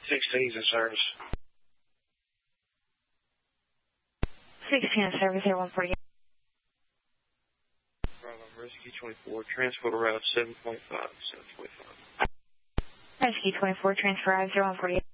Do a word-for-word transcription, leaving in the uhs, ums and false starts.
sixteen's in service. sixteen in service, Air one forty-eight. Bravo, Rescue twenty-four, transport route seven point five, seven point five. Rescue twenty-four, transfer I zero one forty-eight.